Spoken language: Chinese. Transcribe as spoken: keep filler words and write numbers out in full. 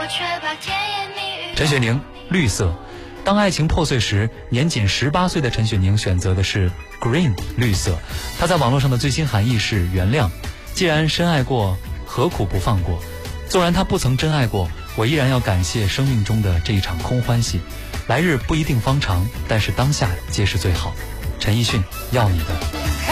陈雪凝，绿色。当爱情破碎时，年仅十八岁的陈雪凝选择的是 green 绿色。她在网络上的最新含义是原谅。既然深爱过，何苦不放过？纵然他不曾真爱过，我依然要感谢生命中的这一场空欢喜。来日不一定方长，但是当下皆是最好。陈奕迅，要你的。